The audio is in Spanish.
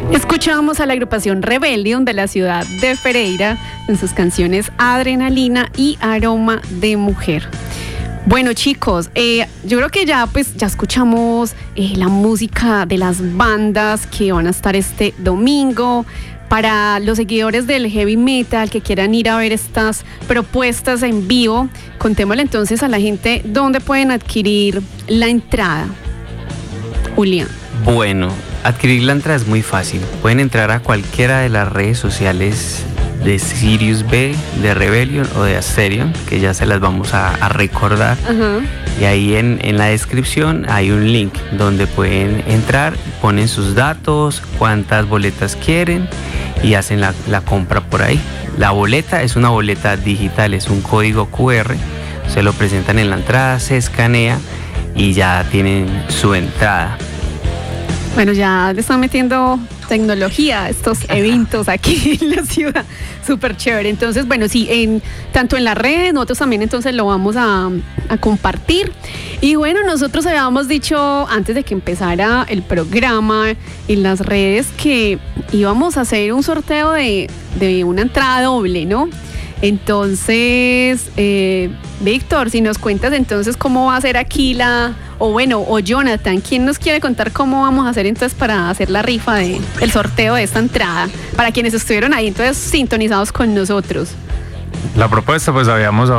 Escuchamos a la agrupación Rebellion de la ciudad de Pereira en sus canciones Adrenalina y Aroma de Mujer. Bueno, chicos, yo creo que ya escuchamos la música de las bandas que van a estar este domingo. Para los seguidores del heavy metal que quieran ir a ver estas propuestas en vivo, contémosle entonces a la gente dónde pueden adquirir la entrada. Julián. Bueno, adquirir la entrada es muy fácil. Pueden entrar a cualquiera de las redes sociales de Sirius B, de Rebellion o de Asterion, que ya se las vamos a recordar. Ajá. Y ahí en la descripción hay un link donde pueden entrar, ponen sus datos, cuántas boletas quieren y hacen la compra por ahí. La boleta es una boleta digital, es un código QR, se lo presentan en la entrada, se escanea y ya tienen su entrada. Bueno, ya le están metiendo tecnología a estos eventos aquí en la ciudad, súper chévere. Entonces, bueno, sí, tanto en las redes, nosotros también entonces lo vamos a compartir. Y bueno, nosotros habíamos dicho antes de que empezara el programa en las redes que íbamos a hacer un sorteo de una entrada doble, ¿no? Entonces, Víctor, si nos cuentas entonces cómo va a ser aquí o Jonathan, ¿quién nos quiere contar cómo vamos a hacer entonces para hacer la rifa del sorteo de esta entrada? Para quienes estuvieron ahí entonces sintonizados con nosotros. La propuesta, pues habíamos